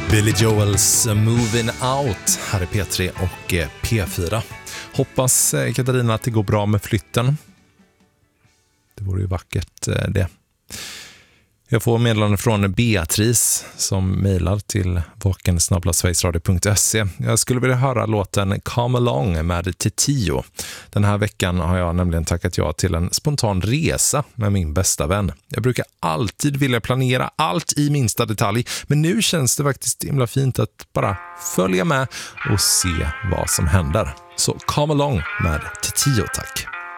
Billy Joels Moving Out här i P3 och P4. Hoppas Katarina att det går bra med flytten. Det vore ju vackert det. Jag får meddelande från Beatrice som mejlar till vakensnabblasverigesradio.se. Jag skulle vilja höra låten Come Along med Titio. Den här veckan har jag nämligen tackat ja till en spontan resa med min bästa vän. Jag brukar alltid vilja planera allt i minsta detalj, men nu känns det faktiskt himla fint att bara följa med och se vad som händer. Så Come Along med Titio, tack.